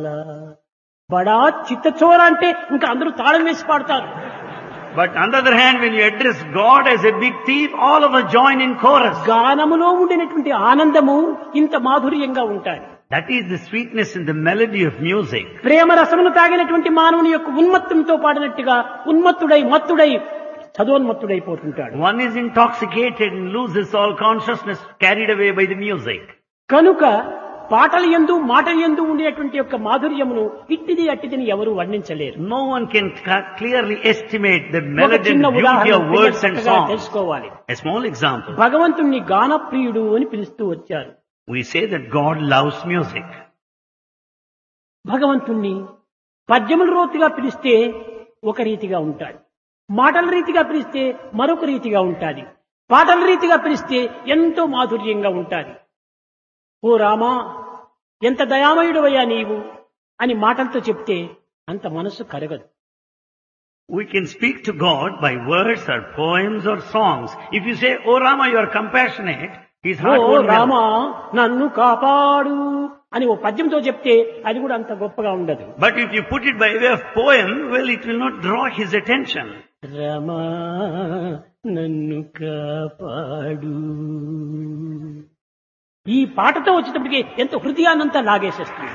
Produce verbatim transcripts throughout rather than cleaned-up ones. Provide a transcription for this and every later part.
వాలా బడా చిత్తచోర అంటే ఇంకా అందరూ తాళం వేసి పాడతారు. But on the other hand, when you address God as a big thief, all of us join in chorus. గానములో ఉండినటువంటి ఆనందము ఇంత మాధుర్యంగా ఉంటాయి. That is the sweetness in the melody of music. ప్రేమ రసమును తాగినటువంటి మానవుని యొక్క ఉన్మత్తంతో పాడినట్టుగా ఉన్మత్తుడై మత్తుడై చదోన్మత్తుడైపోతుంటాడు. One is intoxicated and loses all consciousness, carried away by the music. కనుక పాటల యందు మాటల యందు ఉండేటువంటి యొక్క మాధుర్యమును ఇట్టిది అట్టిదిని ఎవరు వర్ణించలేరు. No one can clearly estimate the ఒక melody చిన్న and beauty ఉదాహరణ of words and songs. తెలుసుకోవాలి. A small example. భగవంతుణ్ణి గానప్రియుడు అని పిలుస్తూ వచ్చారు. We say that God loves music. భగవంతుణ్ణి పద్యముల రోతిగా పిలిస్తే ఒక రీతిగా ఉంటాడు, మాటల రీతిగా పిలిస్తే మరొక రీతిగా ఉంటాది, పాటల రీతిగా పిలిస్తే ఎంతో మాధుర్యంగా ఉంటాది. ఓ రామా ఎంత దయామయుడవయ్యా నీవు అని మాటలతో చెప్తే అంత మనస్సు కరగదు. We can speak to God by words or poems or songs. If you say, "Oh Rama, you are compassionate," his heart oh won't Rama melt. నన్ను కాపాడు అని ఓ పద్యంతో చెప్తే అది కూడా అంత గొప్పగా ఉండదు. But if you put it by way of poem, well, it will not draw his attention. రమా నన్ను కాపాడు ఈ పాటతో వచ్చేటప్పటికి ఎంత హృదయాన్నంతా లాగేసేస్తుంది.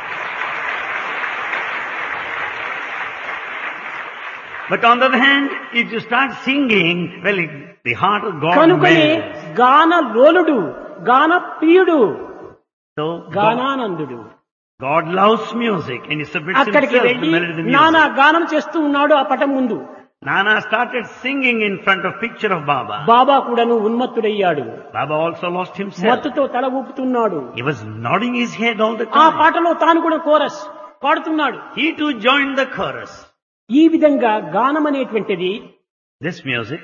But on the other hand, if you start singing, well, it, the heart of God కనుకనే melts. గాన లోలుడు గాన ప్రియుడు So, God, గానానందుడు God loves music and he submits అక్కడికి himself to వెళ్ళి the melody of the నానా music. గానం చేస్తూ ఉన్నాడు ఆ పటం ముందు. Nana started singing in front of picture of Baba. బాబా కూడాను ఉన్మత్తుడయ్యాడు, Baba also lost himself. మత్తుతో తల ఊపుతున్నాడు. He was nodding his head all the ఆ time. పాటలో తాను కూడా chorus పాడుతున్నాడు. He too joined the chorus. ఈ విధంగా గానం అనేటువంటిది This music,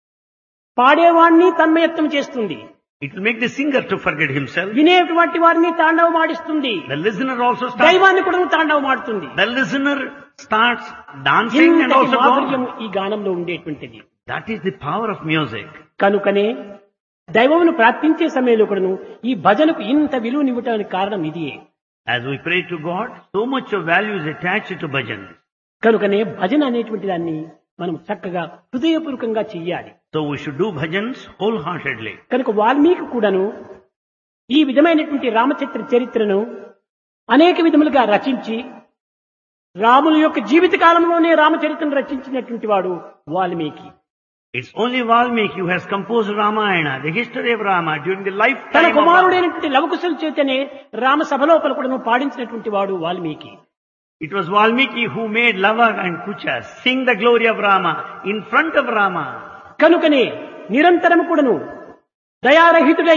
పాడేవాణ్ణి తన్మయత్వం చేస్తుంది, it will make the singer to forget himself. వినేటువంటి వారిని తాండవమాడిస్తుంది, The listener also starts, దైవాన్ని కూడా తాండవమాడుతుంది. the listener starts dancing and ఇంతటి also మాధుర్యం God. ఈ గానంలో ఉండేటువంటిది. That is the power of music. కనుకనే దైవమును ప్రార్థించే సమయంలో కూడాను ఈ భజనకు ఇంత విలువనివ్వటానికి కారణం ఇదియే. As we pray to God, so much of value is attached to bhajan. కనుకనే భజన అనేటువంటి దాన్ని మనం చక్కగా హృదయపూర్వకంగా చెయ్యాలి. So we should do bhajans wholeheartedly. కనుక వాల్మీకి కూడాను ఈ విధమైనటువంటి రామచరిత్ర చరిత్రను అనేక విధములుగా రచించి రాముల యొక్క జీవిత కాలంలోనే రామచరిత్రను రచించినటువంటి వాడు Valmiki. It's only Valmiki who has composed Ramayana, the history of Rama during the తన lifetime of Rama. కుమారుడైనటువంటి లవకుశుల చేతనే రామ సభలోపల కూడాను పాడించినటువంటి వాడు Valmiki. It was Valmiki who made Lava and Kucha sing the glory of Rama in front of Rama. కనుకనే నిరంతరం కూడాను దయారహితుడై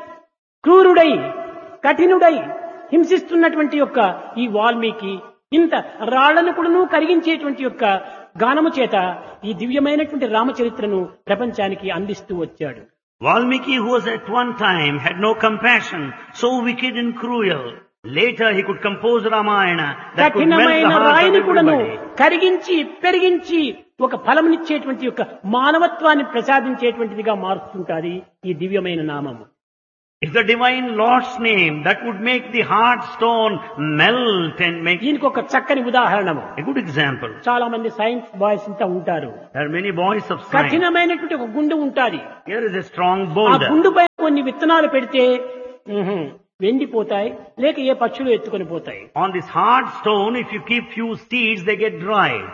క్రూరుడై కఠినుడై హింసిస్తున్నటువంటి యొక్క ఈ వాల్మీకి ఇంత రాళ్లను కూడాను కరిగించేటువంటి యొక్క గానము చేత ఈ దివ్యమైనటువంటి రామచరిత్రను ప్రపంచానికి అందిస్తూ వచ్చాడు. Valmiki, who was at one time had no compassion, so wicked and cruel, later he could compose Ramayana that could melt the కఠినమైన heart of రాయిని కూడాను everybody. కరిగించి పెరిగించి ఒక ఫలమునిచ్చేటువంటి యొక్క మానవత్వాన్ని ప్రసాదించేటువంటిదిగా మారుస్తుంటాది ఈ దివ్యమైన నామము. It's the divine Lord's name that would make the heart stone melt and make దీనికి ఒక చక్కని ఉదాహరణము. a good example. చాలా మంది సైన్స్ బాయ్స్ ఇంత ఉంటారు. There are many boys of science. కఠినమైనటువంటి ఒక గుండు ఉంటాది. Here is a strong ఆ boulder. గుండు పైన కొన్ని విత్తనాలు పెడితే ఉహుం, వెండిపోతాయి, లేక ఏ పక్షులు ఎత్తుకొని పోతాయి. On this hard stone, if you keep few seeds, they get dried.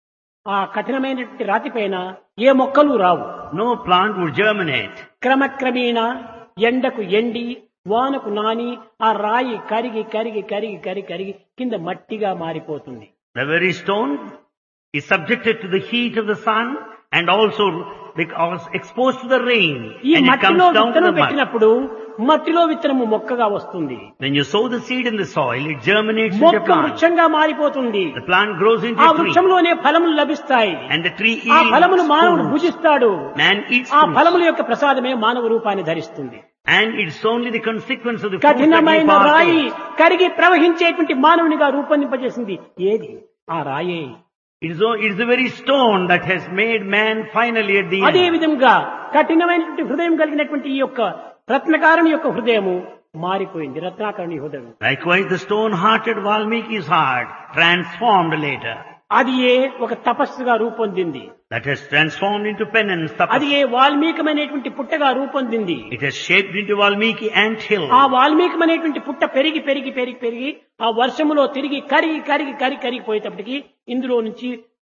ఆ కఠినమైనటువంటి రాతి పైన ఏ మొక్కలు రావు. No plant would germinate. క్రమక్రమేణా ఎండకు ఎండి వానకు నాని ఆ రాయి కరిగి కరిగి కరిగి కరిగి కరిగి కింద మట్టిగా మారిపోతుంది. The very stone is subjected to the heat of the sun and also because exposed to the rain, ఈ and it మట్టిలో comes down to విత్తనం the mud. పెట్టినప్పుడు మట్టిలో విత్తనము మొక్కగా వస్తుంది. When you sow the seed in the soil, it germinates into a మొక్క plant. వృక్షంగా మారిపోతుంది. The plant grows into ఆ a tree, వృక్షంలోనే ఫలములు లభిస్తాయి. and the tree ఆ ఫలములు yields మానవుడు fruits. భుజిస్తాడు. Man eats ఆ fruits. ఫలముల యొక్క ప్రసాదమే మానవ రూపాన్ని ధరిస్తుంది. And it's only the consequence of the fruit that we కఠినమైన రాయి partake. కరిగి ప్రవహించేటువంటి మానవునిగా రూపొందింపజేసింది ఏది? ఆ రాయే. It is, it is the very stone that has made man finally at the అదే end. విధంగా కఠినమైనటువంటి హృదయం కలిగినటువంటి ఈ యొక్క రత్నకారుని యొక్క హృదయము మారిపోయింది రత్నాకరుని హృదయం. Likewise, the stone-hearted Valmiki's heart transformed later. అది ఏ ఒక తపస్సుగా రూపొందింది. That has transformed into penance. అది ఏ వాల్మీకమైనటువంటి పుట్టగా రూపొందింది. It has shaped into Valmiki anthill. ఆ వాల్మీకమైనటువంటి పుట్ట పెరిగి పెరిగి పెరిగి పెరిగి ఆ వర్షములో తిరిగి కరిగి కరిగి కరిగి కరిగిపోయేటప్పటికి ఇందులో నుంచి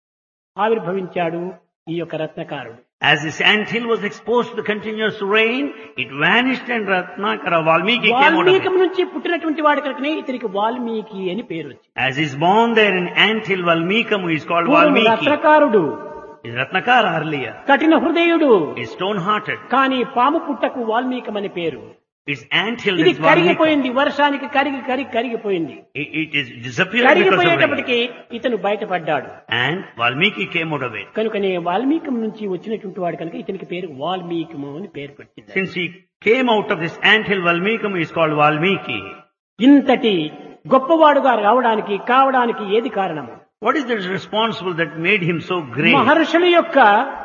ఆవిర్భవించాడు ఈ యొక్క రత్నకారుడు. As this anthill was exposed to the continuous rain, it vanished and Ratnakara Valmiki came out of వాల్మీకం it. నుంచి పుట్టినటువంటి వాడి కనుకనే ఇతనికి వాల్మీకి అని పేరు వచ్చింది. As is born there in anthill Valmikam, he is called పూర్వం Valmiki. రత్నకారుడు, Is Ratnakara earlier. కఠిన హృదయుడు, Is stone-hearted. కానీ పాము పుట్టకు వాల్మీకం అని పేరు. Its anthill ఇది is Valmiki. కరిగిపోయింది, వర్షానికి కరిగి కరిగి కరిగిపోయింది. It, it is disappeared because of rain. కరిగిపోయేటప్పటికి ఇతను బయటపడ్డాడు. And Valmiki came out of it. కనుకనే వాల్మీకం నుంచి వచ్చినటువంటి వాడు కనుక ఇతనికి పేరు వాల్మీకము అని పేరు పెట్టింది. Since he came out of this anthill Valmikam, he is called Valmiki. ఇంతటి గొప్పవాడుగా రావడానికి కావడానికి ఏది కారణము? What is the responsible that made him so great? మహర్షుల యొక్క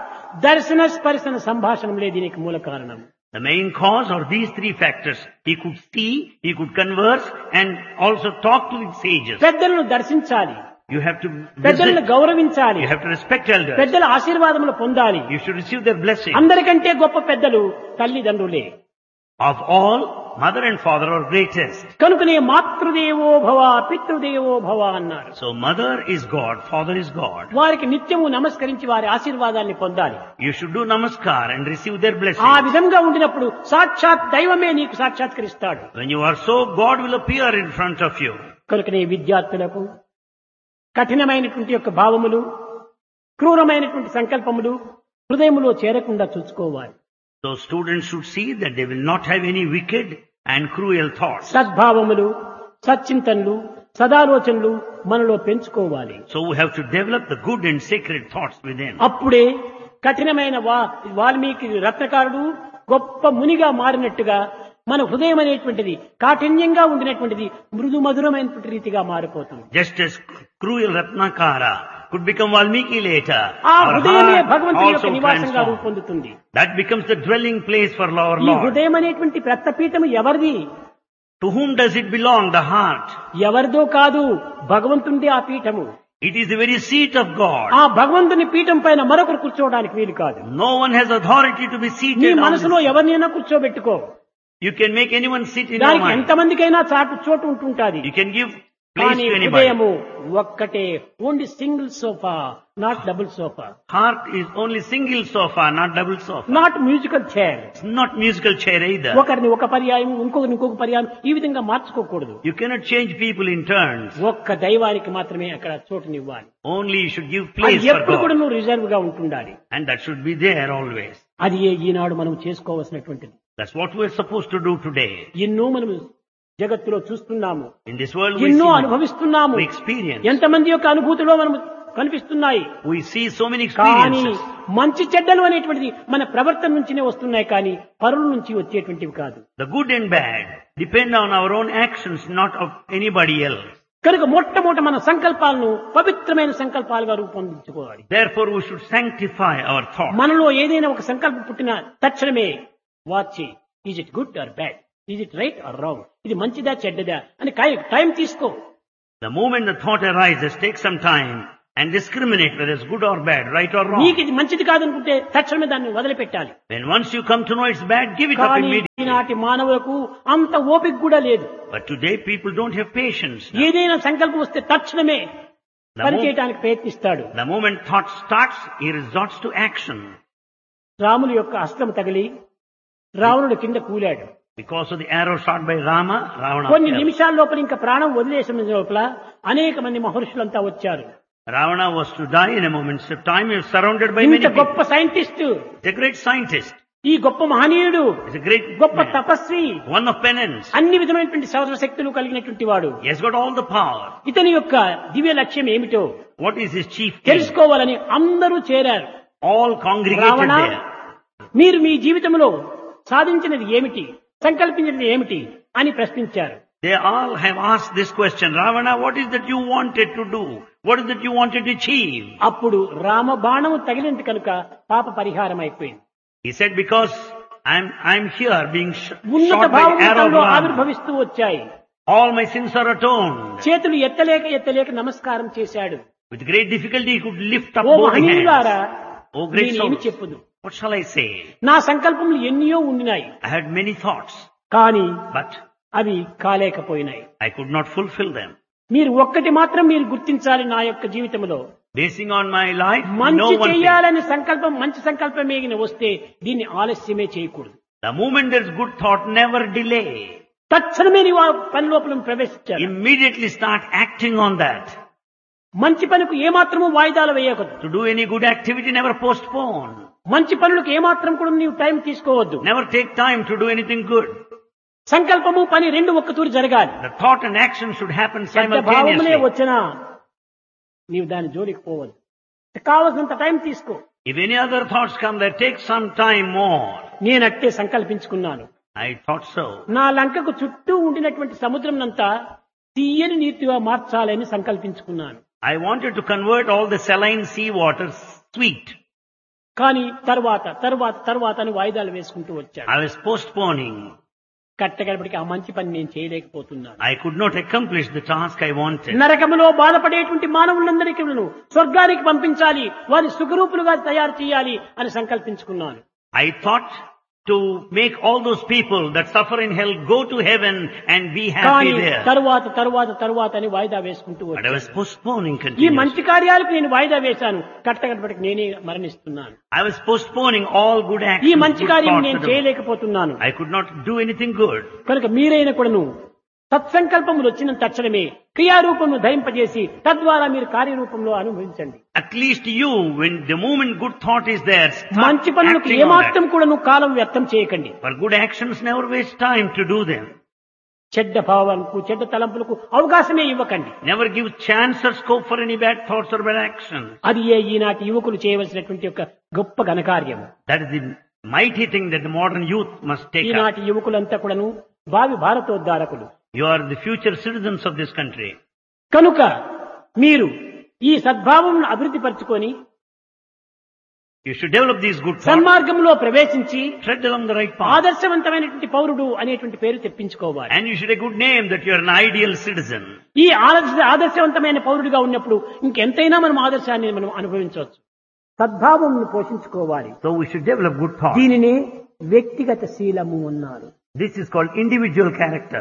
దర్శన స్పర్శన సంభాషణలే దీనికి మూల కారణం. The main cause are these three factors. He could see, he could converse, and also talk to the sages. పెద్దలను దర్శించాలి, You have to పెద్దలను visit. గౌరవించాలి, You have to respect elders. పెద్దల ఆశీర్వాదములు పొందాలి. You should receive their blessing. అందరికంటే గొప్ప పెద్దలు తల్లిదండ్రులే. Of all, mother and father are greatest. కనుకనే మాతృదేవో భవ పితృదేవో భవ అన్నారు. So mother is God, father is God. వారికి నిత్యము నమస్కరించి వారి ఆశీర్వాదాన్ని పొందాలి. You should do namaskar and receive their ఆ blessing. విధంగా ఉండినప్పుడు సాక్షాత్ దైవమే నీకు సాక్షాత్కరిస్తాడు. When you are so, God will appear in front of you. కనుకనే విద్యార్థులకు కఠినమైనటువంటి యొక్క భావములు, క్రూరమైనటువంటి సంకల్పములు హృదయములో చేరకుండా చూసుకోవాలి. So students should see that they will not have any wicked and cruel thoughts. సద్భావములు, సచ్చింతనలు, సదాలోచనలు మనలో పెంచుకోవాలి. So we have to develop the good and sacred thoughts within. అప్పుడే కఠినమైన వా వాల్మీకి రత్నకారుడు గొప్ప మునిగా మారినట్టుగా మన హృదయం అనేటువంటిది కాఠిన్యంగా ఉండినటువంటిది మృదు మధురమైనటువంటి రీతిగా మారిపోతుంది. Just as cruel Ratnakara could become Valmiki later, ఆ our హృదయమే heart భగవంతుని యొక్క also నివాసంగా transforms. రూపొందుతుంది. That becomes the dwelling place for our ఈ Lord. హృదయం అనేటువంటి రత్నపీఠం ఎవరిది? To whom does it belong? The heart. ఎవరిదో కాదు, భగవంతునిదే ఆ Peetham. It is the very seat of God. ఆ భగవంతుని పీఠం పైన మరొకరు కూర్చోవడానికి వీలు కాదు. No one has authority to be నీ seated on మనసులో this. ఎవరినైనా కూర్చోబెట్టుకో. You can make anyone sit in your దానికి mind. ఎంతమందికైనా చాటు చోటు ఉంటుంటాది. You can give place కానీ to anybody. హృదయము ఒక్కటే, only single sofa, not double sofa, Heart is only single sofa, not double sofa. Not musical chair. It's not musical chair either. ఒకరిని ఒక పర్యాయం, ఇంకొకరిని ఇంకొక పర్యాయం, ఈ విధంగా మార్చుకోకూడదు. You cannot change people in turns. ఒక్క దైవానికి మాత్రమే అక్కడ చోటునివ్వాలి. Only you should give అది place for ఎప్పుడు కూడా God. నువ్వు రిజర్వ్ గా ఉంటుండాలి. And that should be there always. అది ఏ ఈనాడు మనం చేసుకోవాల్సినటువంటిది. That's what we're supposed to do today. ఎన్నో మనం జగత్తులో చూస్తున్నాము, In this world we ఎన్నో see, అనుభవిస్తున్నాము. we experience. ఎంతమంది యొక్క అనుభూతిలో మనం కనిపిస్తున్నాయి. We see so many కానీ experiences. మంచి చెడ్డలు అనేటువంటిది మన ప్రవర్తన నుంచినే వస్తున్నాయి, కానీ పరుల నుంచి వచ్చేటువంటివి కాదు. The good and bad depend on our own actions, not of anybody else. కనుక మొట్టమొదట మన సంకల్పాలను పవిత్రమైన సంకల్పాలుగా రూపొందించుకోవాలి. Therefore we should sanctify our thoughts. మనలో ఏదైనా ఒక సంకల్పం పుట్టిన తక్షణమే watch, is it good or bad, is it right are wrong, ఇది మంచిదా చెడ్డదా అని టైం తీసుకో. The moment the thought arises, take some time and discriminate whether it's good or bad, right or wrong. నీకు ఇది మంచిది కాదనుకుంటే తక్షణమే దాన్ని వదిలిపెట్టాలి. When once you come to know it's bad, give it up కానీ immediately. ఈనాటి మానవులకు అంత ఓపిక కూడా లేదు. But today people don't have patience. now. ఏదైనా సంకల్పం వస్తే తక్షణమే The పని mo- చేయడానికి ప్రయత్నిస్తాడు. The moment thought starts, he resorts to action. రాముని యొక్క అస్త్రం తగిలి రావణుడు కింద కూలాడు. Because of the arrow shot by Rama, Ravana కొన్ని fell. నిమిషాల లోపల ఇంకా ప్రాణం వదిలేసిన లోపల అనేక మంది మహర్షులంతా వచ్చారు. Ravana was to die in a moment's time. He was surrounded by many ఇంత people. గొప్ప scientist, He's a great scientist. ఈ గొప్ప మహనీయుడు, He's a great గొప్ప man. Tapasvi, One of penance. అన్ని విధమైనటువంటి సౌరశక్తులు కలిగినటువంటి వాడు. He has got all the power. ఇతని యొక్క దివ్య లక్ష్యం ఏమిటో What is his chief aim? తెలుసుకోవాలని అందరూ చేరారు. All congregated Ravana, there. మీరు మీ జీవితంలో సాధించినది ఏమిటి, సంకల్పించినది ఏమిటి అని ప్రశ్నించారు. They all have asked this question. Ravana, what is that you wanted to do? What is that you wanted to achieve? అప్పుడు రామ బాణము తగిలింది కనుక పాప పరిహారం అయిపోయింది. He said, because I'm, I'm here being sh- ఉన్నత shot by భావములు arrow తనలో gun. ఆవిర్భవిస్తూ వచ్చాయి. All my sins are atoned. చేతులు ఎత్తలేక ఎత్తలేక నమస్కారం చేశాడు. With great difficulty he could lift up oh both hands. మహనీయులారా, Oh great నేనేమి souls, చెప్పుదు? what shall I say? నా సంకల్పములు ఎన్నో ఉండినాయి, I had many thoughts, కానీ but అవి కాలేకపోయినాయి. I could not fulfill them. మీరు ఒక్కటి మాత్రం మీరు గుర్తించాలి నా యొక్క జీవితంలో, Basing on my life, no మంచి one thing. చేయాలని సంకల్పం మంచి సంకల్పమే వస్తే దీన్ని ఆలస్యమే చేయకూడదు. The moment there's good thought, never delay. తక్షణమే నీవు ఆ పని లోపల ప్రవేశించాలి. Immediately start acting on that. మంచి పనులకు ఏమాత్రము వాయిదాలు వేయకూడదు. To do any good activity, never postpone. మంచి పనులకు ఏమాత్రం కూడా నీవు టైం తీసుకోవద్దు. Never take time to do anything good. సంకల్పము పని రెండు ఒక్కతూరి జరగాలి. The thought and action should happen చెడ్డ భావములే simultaneously. వచ్చినా నీవు దాని జోలికి పోవద్దు. కావలసినంత టైం తీసుకో. If any other thoughts come, that take some time more. నేనట్టే సంకల్పించుకున్నాను. I thought so. నా లంకకు చుట్టూ ఉండినటువంటి సముద్రం అంతా తీయని నీటిగా మార్చాలని సంకల్పించుకున్నాను. I wanted to convert all the saline sea water sweet. కానీ తర్వాత తర్వాత తర్వాత అని వాయిదాలు వేసుకుంటూ వచ్చాను. I was postponing. కట్టగడపటికి ఆ మంచి పని నేను చేయలేకపోతున్నాను. I could not accomplish the task I wanted. నరకములో బాధపడేటువంటి మానవులందరికీ స్వర్గానికి పంపించాలి, వారి సుఖరూపులుగా తయారు చేయాలి అని సంకల్పించుకున్నాను. I thought to make all those people that suffer in hell go to heaven and be happy కానీ there. తరువాత తరువాత తరువాత అని వాయిదా వేసుకుంటూ But I వచ్చాను. was postponing ఈ continuously. మంచి కార్యాలకు నేను వాయిదా వేశాను, కట్టగడపటికి నేనే మరణిస్తున్నాను. I was postponing all good ఈ actions. మంచి good కార్యం thoughts నేను that I- చేయలేకపోతున్నాను. I could not do anything good. కనుక మీరైన కూడాను సత్సంకల్పములు వచ్చిన తక్షణమే క్రియారూపమును ధరింపజేసి తద్వారా మీరు కార్యరూపంలో అనుభవించండి. At least you, when the moment good thought is there, start మంచి పనులకు acting on ఏమాత్రం that. కూడాను కాలం వ్యర్థం చేయకండి. For good actions, never waste time to do them. చెడ్డ భావాలకు చెడ్డ తలంపులకు అవకాశమే ఇవ్వకండి. Never give chance or scope for any bad thoughts or bad actions. అది ఏ ఈనాటి యువకులు చేయవలసినటువంటి ఒక గొప్ప ఘనకార్యం. That is the mighty thing that the modern youth must take up. ఈనాటి యువకులంతా కూడాను భావి భారతోద్ధారకులు. You are the future citizens of this country. కనుక మీరు ఈ సద్భావం అభివృద్ధి పరచుకొని You should develop these good thoughts. సన్మార్గంలో ప్రవేశించి Tread along the right path. ఆదర్శవంతమైనటువంటి పౌరుడు అనేటువంటి పేరు తెప్పించుకోవాలి. And you should have a good name that you are an ideal citizen. ఈ ఆదర్శ ఆదర్శవంతమైన పౌరుడిగా ఉన్నప్పుడు ఇంకెంతైనా మనం ఆదర్శాన్ని మనం అనుభవించవచ్చు. సద్భావం పోషించుకోవాలి. So we should develop good thoughts. దీనిని వ్యక్తిగత శీలము అన్నారు. This is called individual character.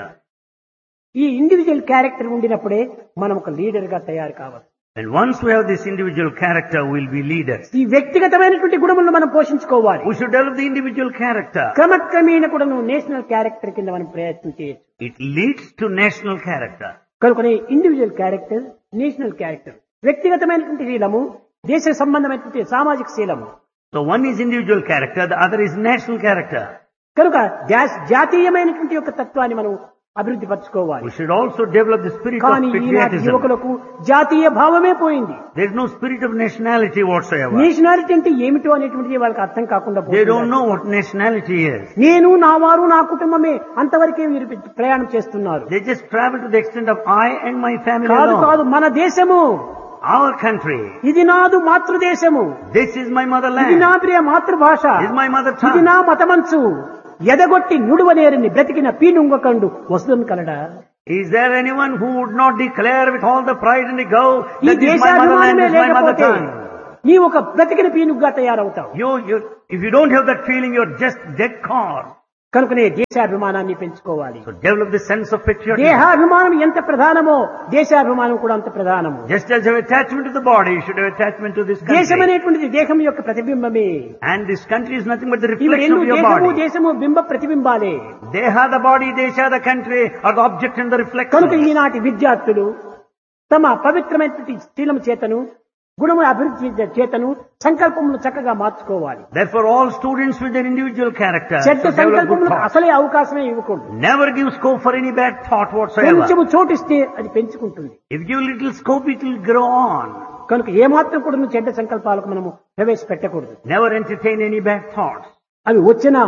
ఈ ఇండివిజువల్ క్యారెక్టర్ ఉండినప్పుడే మనం ఒక లీడర్ గా తయారు కావాలి. And once we have this individual character, we'll be leaders. ఈ వ్యక్తిగతమైనటువంటి గుణములను మనం పోషించుకోవాలి. We should develop the individual character. క్రమక్రమేణ కూడా నేషనల్ క్యారెక్టర్ కింద మనం ప్రయత్నం చేయొచ్చు. It leads to national character. కనుక ఇండివిజువల్ క్యారెక్టర్, నేషనల్ క్యారెక్టర్, వ్యక్తిగతమైనటువంటి శీలము, దేశ సంబంధమైనటువంటి సామాజిక శీలము. So one is individual character, the other is national character. కనుక జాస్- జాతీయమైనటువంటి యొక్క తత్వాన్ని మనం అభివృద్ధి పరచుకోవాలి. We should also develop the spirit of కానీ ఈనాటి patriotism. యువకులకు జాతీయ భావమే పోయింది. There is no spirit of nationality whatsoever. Nationality అంటే ఏమిటో అనేటువంటిది వాళ్ళకి అర్థం కాకుండా They don't పోతున్నారు. know what nationality is. నేను నా వారు నా కుటుంబమే అంతవరకే వీరు ప్రయాణం చేస్తున్నారు. They just travel to the extent of I and my family కాదు కాదు, alone. మన దేశము, Our country. ఇది నాదు మాతృదేశము, This is my ఇది motherland. నా ప్రియ మాతృభాష, This is my mother ఇది tongue. నా మతమంచు, ఎదగొట్టి నుడువనేరిని బ్రతికిన పీనుంగకండు వస్తుం కలడా. Is there anyone who would not declare with all the pride in the go ఈ that this is my motherland, దేశాభిమానమే this is my mother లేకపోతే tongue? నీ ఒక బ్రతికిన పీనుగ్గా తయారవుతావు. You, you, if you don't have that feeling, you're just dead corpse. కనుకనే దేశాభిమానాన్ని పెంచుకోవాలి. So develop the sense of patriotism. దేహాభిమానం ఎంత ప్రధానమో దేశాభిమానం కూడా అంత ప్రధానము. Just as you have attachment to the body, you should have attachment to this దేశం country. అనేటువంటిది దేహం యొక్క ప్రతిబింబమే. And this country is nothing but the ఇవి reflection రెండు of your దేశము body. దేశము బింబ ప్రతిబింబాలే. Deha, the body, desha, the country are the object and the కనుక reflection. ఈనాటి విద్యార్థులు తమ పవిత్రమైనటువంటి శీలం చేతను గుణముల అభివృద్ధి చేతను సంకల్పములు చక్కగా మార్చుకోవాలి. Therefore, all students with their individual character చెడ్డ should develop good సంకల్పములకు thoughts. అసలే అవకాశమే ఇవ్వకూడదు. Never give scope for any bad thought whatsoever. కొంచెము చోటిస్తే అది పెంచుకుంటుంది. If you give little scope, it will grow on. కనుక ఏమాత్రం కూడా నువ్వు చెడ్డ సంకల్పాలకు మనము ప్రవేశపెట్టకూడదు. Never entertain any bad thoughts. అవి వచ్చినా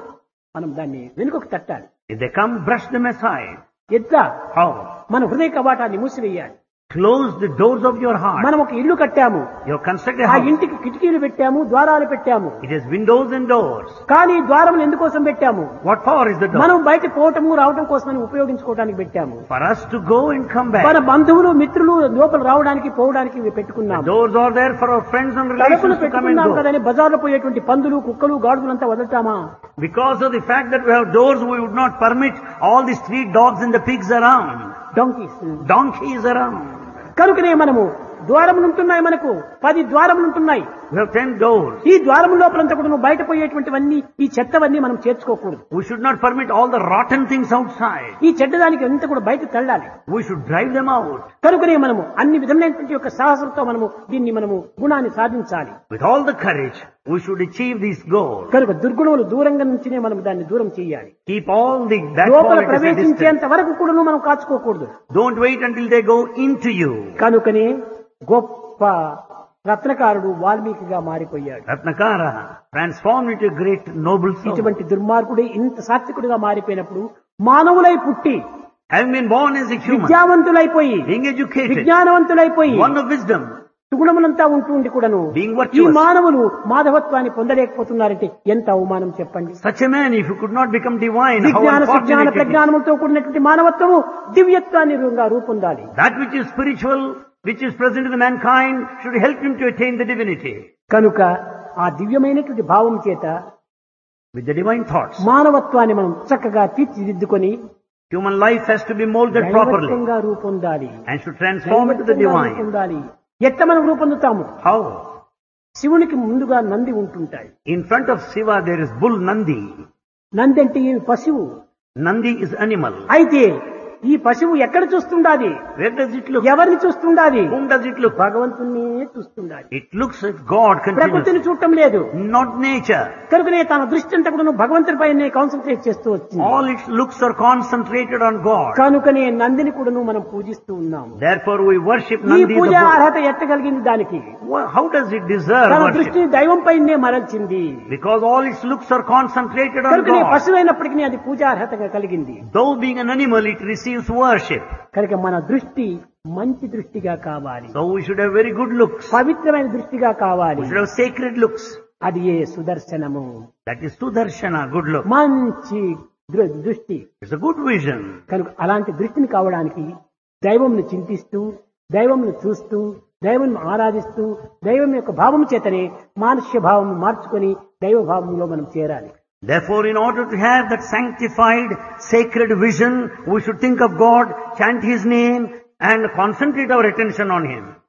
మనం దాన్ని వెనుకకు తట్టాలి. If they come, brush them aside. ఎట్లా How? మన హృదయ కవాటాన్ని మూసివేయాలి. Close the doors of your heart. మనం ఒక ఇల్లు కట్టాము, You have constructed a ఆ house. ఇంటికి కిటికీలు పెట్టాము, ద్వారాలు పెట్టాము. It has windows and doors. కానీ ద్వారములు ఎందుకోసం పెట్టాము? What for is the door? మనం బయట పోవటము రావటం కోసమని ఉపయోగించుకోవడానికి పెట్టాము. For us to go and come back. మన బంధువులు మిత్రులు లోపల రావడానికి పోవడానికి ఇవి The పెట్టుకున్నాము. doors are there for our friends and తలుపులు relations to come and పెట్టుకున్నాం go. కదని బజార్లో పోయేటువంటి పందులు కుక్కలు గాడుగులంతా వదులుతామా? Because of the fact that we have doors, we would not permit all the street dogs and the pigs around, డొంకీస్. donkeys around. కనుకనే మనము ద్వారములు ఉంటున్నాయి, మనకు పది ద్వారములు ఉంటున్నాయి. We have ten doors. ఈ ద్వారము లోపలంతా కూడా నువ్వు బయట పోయేటువంటివన్నీ ఈ చెత్తవన్నీ మనం చేర్చుకోకూడదు. We should not permit all the rotten things outside. ఈ చెడ్డదానికి అంతా కూడా బయట తళ్ళాలి. We should drive them out. కనుకనే మనము అన్ని విధమైనటువంటి యొక్క సాహసంతో మనము దీన్ని మనము గుణాన్ని సాధించాలి. With all the courage, we should achieve these goals. కనుక దుర్గుణములు దూరంగా నుంచినే మనం దాన్ని దూరం చేయాలి. Keep all the bad లోపల qualities at distance. ప్రవేశించేంత వరకు కూడా మనం కాచుకోకూడదు. Don't wait until they go into you. కనుకనే గొప్ప రత్నకారుడు వాల్మీకిగా మారిపోయాడు. Ratnakara transformed into a great noble soul. ఇటువంటి దుర్మార్గుడే ఇంత సాత్వికుడిగా మారిపోయినప్పుడు మానవులై పుట్టి Having been born as a human, విద్యావంతులైపోయి being educated, విజ్ఞానవంతులైపోయి one of wisdom, సుగుణములంతా ఉంటూ ఉండి కూడాను being ఈ virtuous. మానవులు మాధవత్వాన్ని పొందలేకపోతున్నారంటే ఎంత అవమానం చెప్పండి. Such a man, if you could not become divine, how విజ్ఞాన సుజ్ఞాన unfortunate it is. ప్రజ్ఞానములతో కూడినటువంటి మానవత్వము దివ్యత్వాన్ని రూపంగా రూపొందాలి. That which is spiritual, which is present in the mankind, should help him to attain the divinity. కనుక ఆ దివ్యమైనటువంటి భావం చేత With the divine thoughts, మానవత్వాన్ని మనం చక్కగా తీర్చిదిద్దుకొని human life has to be molded properly దైవత్వంగా రూపొందాలి. and should transform into the దైవత్వంగా divine. రూపొందాలి. ఎట్లా మనం రూపొందుతాము? How? శివునికి ముందుగా నంది ఉంటుంటాయి. In front of Shiva there is bull Nandi. Nandi అంటే ఈ పశువు. Nandi is animal. అయితే ఈ పశువు ఎక్కడ చూస్తుండాది? Where does it look? ఎవరిని చూస్తుండాది? Whom does it look? భగవంతుని చూస్తుండాది. It looks at God continuously, ప్రకృతిని చూడటం లేదు. not nature. కనుకనే తన దృష్టి అంతా కూడా భగవంతునిపైనే కాన్సన్ట్రేట్ చేస్తూ వచ్చింది. All its looks are concentrated on God. కనుకనే నందిని కూడా మనం పూజిస్తూ ఉన్నాము. Therefore we worship ఈ Nandi the పూజ bull. అర్హత ఎట్టగలిగింది దానికి? Wha- How does it deserve తన worship? దృష్టిని దైవం పైనే మరల్చింది. Because all its looks are concentrated on కనుకనే God. పశువైనప్పటికీ అది పూజ అర్హతగా కలిగింది. Though being an animal, it receives worship. కనుక మన దృష్టి మంచి దృష్టిగా కావాలి. So we should have very good looks. పవిత్రమైన దృష్టిగా కావాలి. We should have sacred looks. అది ఏ సుదర్శనము. That is Sudarshana, good look. మంచి దృ- దృష్టి. It's a good vision. కనుక అలాంటి దృష్టిని కావడానికి దైవంను చింతిస్తూ దైవంను చూస్తూ దైవం ఆరాధిస్తూ దైవం యొక్క భావం చేతనే మానుష్య భావం మార్చుకొని దైవ భావంలో మనం చేరాలి. Therefore, in order to have that sanctified, sacred vision, we should think of God, chant His name, and concentrate our attention on Him.